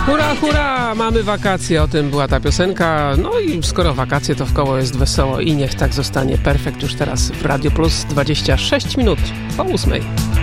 Hurra, hurra! Mamy wakacje, o tym była ta piosenka. No i skoro wakacje, to w koło jest wesoło i niech tak zostanie. Perfekt już teraz w Radio Plus 26 minut po 8.